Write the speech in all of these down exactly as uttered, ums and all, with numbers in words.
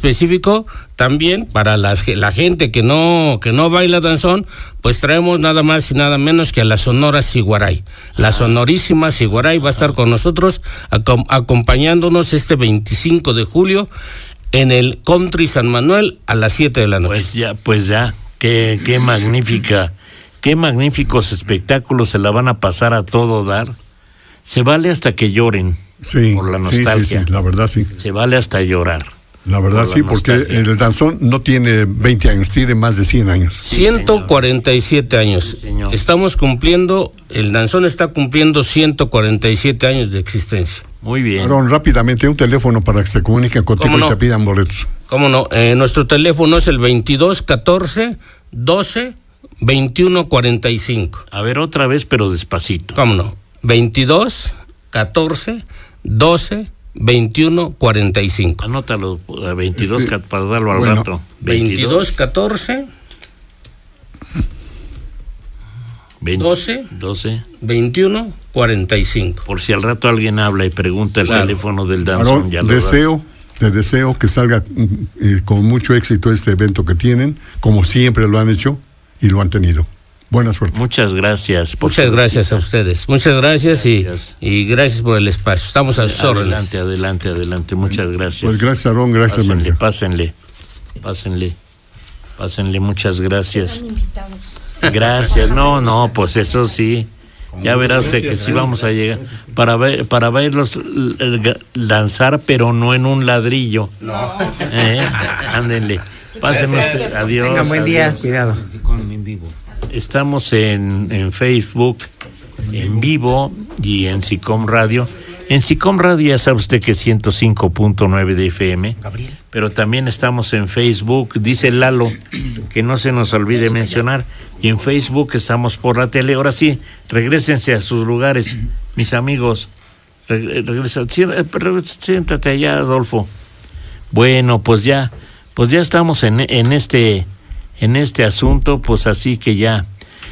específico también para la, la gente que no que no baila danzón, pues traemos nada más y nada menos que a la Sonora Ciguaray. La ah. sonorísima Ciguaray va a estar con nosotros acom- acompañándonos este veinticinco de julio en el Country San Manuel a las siete de la noche. Pues ya, pues ya, qué, qué magnífica, qué magníficos espectáculos, se la van a pasar a todo dar. Se vale hasta que lloren. Sí, por la nostalgia. Sí, sí, sí, la verdad sí. Se vale hasta llorar. La verdad sí, porque el danzón no tiene veinte años, tiene más de cien años. Sí, ciento cuarenta y siete años. Sí, estamos cumpliendo, el danzón está cumpliendo ciento cuarenta y siete años de existencia. Muy bien. Aaron, rápidamente, un teléfono para que se comuniquen contigo no? y te pidan boletos. ¿Cómo no? Eh, nuestro teléfono es el veintidós catorce doce veintiuno cuarenta y cinco. A ver, otra vez, pero despacito. ¿Cómo no? veintidós catorce doce veintiuno cuarenta y cinco. Anótalo, veintidós este, para darlo al bueno, rato. veintidós catorce doce veintiuno cuarenta y cinco. Por si al rato alguien habla y pregunta el claro. teléfono del danzón. Ya lo deseo, te deseo que salga eh, con mucho éxito este evento que tienen, como siempre lo han hecho y lo han tenido. Buena suerte. Muchas gracias. Por Muchas gracias visita. a ustedes. Muchas gracias, gracias. Y, y gracias por el espacio. Estamos a sus órdenes. Adelante, adelante, adelante. Muchas gracias. Pues gracias, Aarón. Gracias, Pásenle, pásenle. Pásenle. Pásenle. Muchas gracias. Gracias. No, no, pues eso sí. Ya verá usted que sí vamos a llegar. Para ver, para verlos lanzar, pero no en un ladrillo. No. ¿Eh? Ándenle. Pásenme usted. Adiós. Tengan buen día. Adiós. Cuidado. Estamos en, en Facebook, en vivo y en SICOM Radio. En SICOM Radio ya sabe usted que es ciento cinco punto nueve de F M, Gabriel. Pero también estamos en Facebook, dice Lalo, que no se nos olvide mencionar, y en Facebook estamos por la tele. Ahora sí, regrésense a sus lugares, mis amigos. Regresa, siéntate allá, Adolfo. Bueno, pues ya, pues ya estamos en, en este... en este asunto, pues así que ya.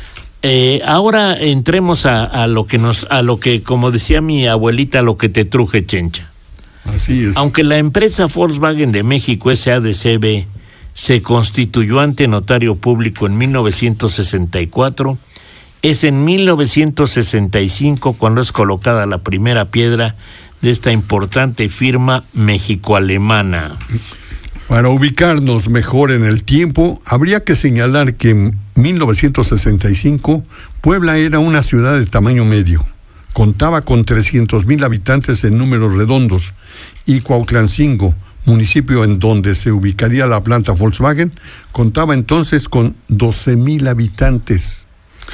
Eh, ahora entremos a, a lo que nos, a lo que, como decía mi abuelita, lo que te truje, chencha. Así es. Aunque la empresa Volkswagen de México S A D C B se constituyó ante notario público en mil novecientos sesenta y cuatro, es en mil novecientos sesenta y cinco cuando es colocada la primera piedra de esta importante firma mexico-alemana. Para ubicarnos mejor en el tiempo, habría que señalar que en mil novecientos sesenta y cinco Puebla era una ciudad de tamaño medio. Contaba con trescientos mil habitantes en números redondos y Cuautlancingo, municipio en donde se ubicaría la planta Volkswagen, contaba entonces con doce mil habitantes.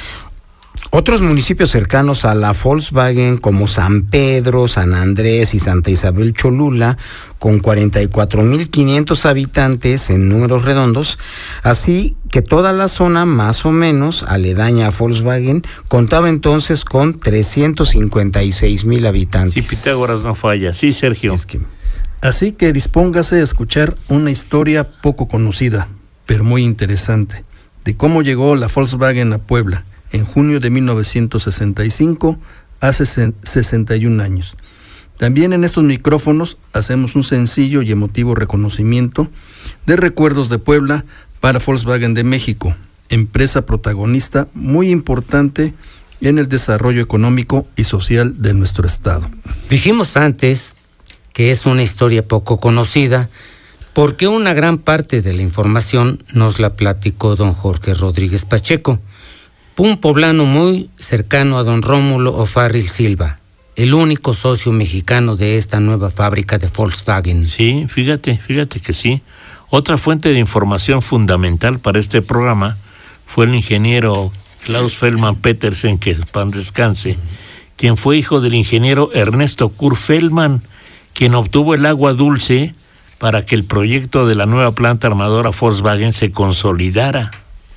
Otros municipios cercanos a la Volkswagen como San Pedro, San Andrés y Santa Isabel Cholula, con cuarenta y cuatro mil quinientos habitantes en números redondos, así que toda la zona más o menos aledaña a Volkswagen contaba entonces con trescientos cincuenta y seis mil habitantes. Sí, Pitágoras no falla. Sí, Sergio. Es que... Así que dispóngase a escuchar una historia poco conocida, pero muy interesante, de cómo llegó la Volkswagen a Puebla en junio de mil novecientos sesenta y cinco, hace sesenta y un años. También en estos micrófonos hacemos un sencillo y emotivo reconocimiento de recuerdos de Puebla para Volkswagen de México, empresa protagonista muy importante en el desarrollo económico y social de nuestro estado. Dijimos antes que es una historia poco conocida, porque una gran parte de la información nos la platicó don Jorge Rodríguez Pacheco, un poblano muy cercano a don Rómulo O'Farrill Silva, el único socio mexicano de esta nueva fábrica de Volkswagen. Sí, fíjate, fíjate que sí. Otra fuente de información fundamental para este programa fue el ingeniero Klaus Feldman Petersen, que pan descanse, quien fue hijo del ingeniero Ernesto Kurt Feldman, quien obtuvo el agua dulce para que el proyecto de la nueva planta armadora Volkswagen se consolidara.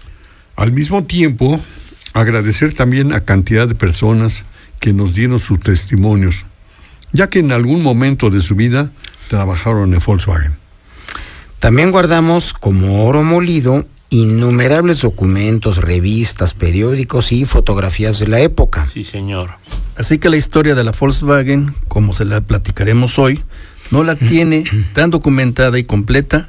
Al mismo tiempo, agradecer también a cantidad de personas que nos dieron sus testimonios, ya que en algún momento de su vida trabajaron en Volkswagen. También guardamos como oro molido innumerables documentos, revistas, periódicos y fotografías de la época. Sí, señor. Así que la historia de la Volkswagen, como se la platicaremos hoy, no la tiene tan documentada y completa